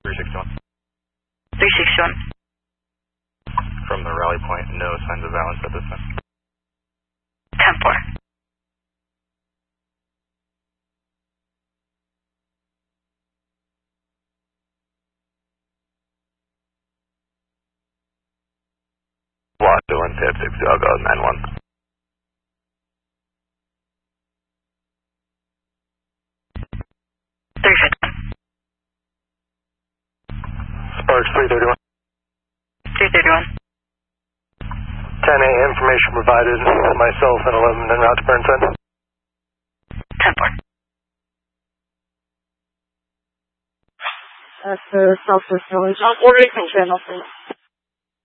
361. 361. From the rally point, no signs of violence at this time. 10-4. Watch 156, I'll go 91. Sparks 331. 331. 10-8 information provided, myself and 11 en route to Burnside. 10-4. That's the self-fulfilling. Channel 3.